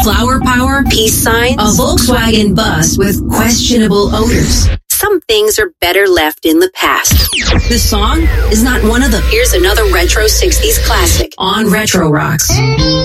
Flower power, peace signs, a Volkswagen bus with questionable odors. Some things are better left in the past. This song is not one of them. Here's another retro 60s classic on Retro Rocks.